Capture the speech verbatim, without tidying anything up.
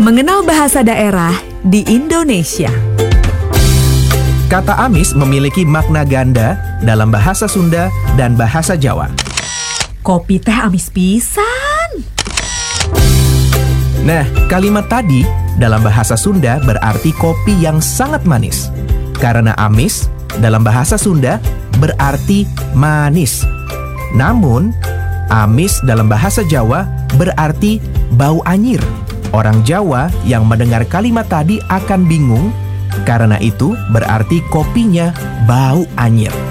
Mengenal bahasa daerah di Indonesia. Kata amis memiliki makna ganda dalam bahasa Sunda dan bahasa Jawa. Kopi teh amis pisan. Nah, kalimat tadi dalam bahasa Sunda berarti kopi yang sangat manis. Karena amis dalam bahasa Sunda berarti manis. Namun, amis dalam bahasa Jawa berarti bau anyir. Orang Jawa yang mendengar kalimat tadi akan bingung, karena itu berarti kopinya bau anyir.